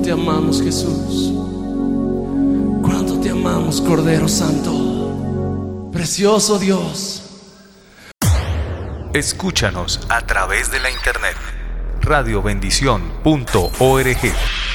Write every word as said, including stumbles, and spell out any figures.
te amamos, Jesús. Cuánto te amamos, Cordero Santo. Precioso Dios. Escúchanos a través de la internet radio bendición punto org.